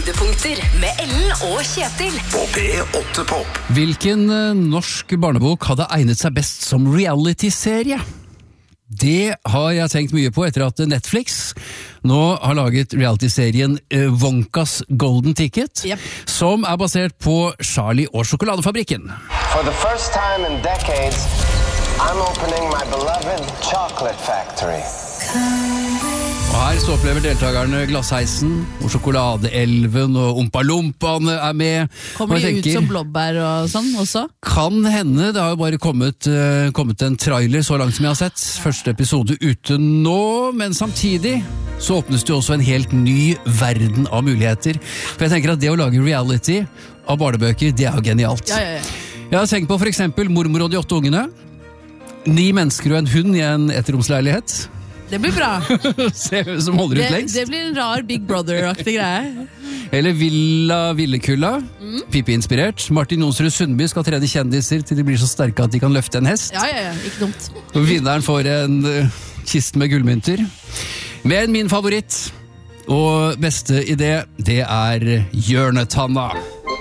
Høydepunkter med Ellen og Kjetil På P8 Pop. Hvilken norsk barnebok hadde egnet seg best som reality-serie? Det har jeg tenkt mye på etter at Netflix nå har laget reality-serien Wonkas Golden Ticket, som er basert på Charlie og sjokoladefabrikken. For the first time in decades, I'm opening my beloved chocolate factory. Og her så opplever deltakerne glassheisen, og sjokoladeelven og Oompa-Lompaene er med. Kommer de ut som blåbær og sånn også? Kan hende, det har jo bare kommet en trailer så langt som jeg har sett. Første episode ute nå, men samtidig så åpnes det også en helt ny verden av muligheter. For jeg tenker at det å lage reality av barnebøker, det er jo genialt. Ja. Jeg har tenkt på for eksempel Mormor og de 8 ungene. 9 mennesker og en hund i en etterromsleilighet. Det blir bra. Se hvem som holder ut lengst. Det blir en rar Big Brother-aktig greie. Eller Villa Villekulla, Pippi-inspirert. Martin Jonsrud Sundby skal trene kjendiser til de blir så sterke at de kan løfte en hest. Ja, ikke dumt. Og vinneren får en kiste med gullmynter. Men min favoritt og beste idé, det er Hjørnetanna.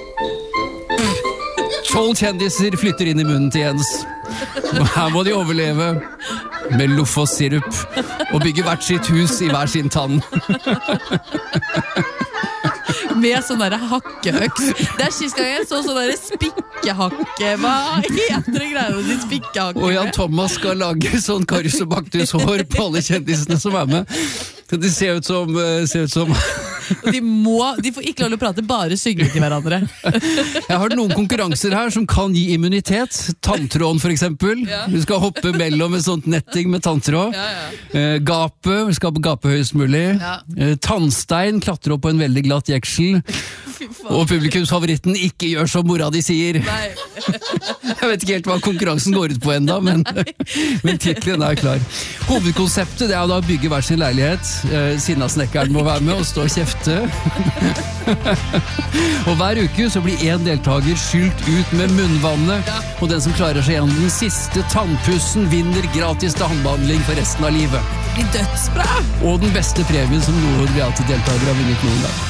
12 kjendiser flytter inn i munnen til Jens. Her må de overleve med loff og sirup og bygge hvert sitt hus i hver sin tann. Med sånn der hakkeøks. Det er sist gang jeg så sånn der spikkehakke. Hva heter det greiene de spikkehakke? Og Jan Thomas skal lage sånn Karius og Baktus hår på alle kjendisene som er med. Det ser ut som de får ikke lov å prate, bare synge til hverandre. Jeg har noen konkurranser her som kan gi immunitet. Tanntråden for eksempel. Du skal hoppe mellom et sånt netting med tanntråd. Gapet, vi skal gape høyest mulig. Tannstein, klatre opp på en veldig glatt jeksel. Og publikumsfavoritten, ikke gjør som mora di sier. Nei. Jeg vet ikke helt hva konkurransen går ut på enda, men titlen er klar. Hovedkonseptet det er da å bygge hver sin leilighet. Sinnasnekkeren må være med og stå og kjefte. Og hver uke så blir en deltaker skylt ut med munnvannet, og den som klarer seg gjennom den siste tannpussen vinner gratis tannbehandling for resten av livet. Det blir dødsbra! Og den beste premien som noen reality-deltaker har vunnet noen gang.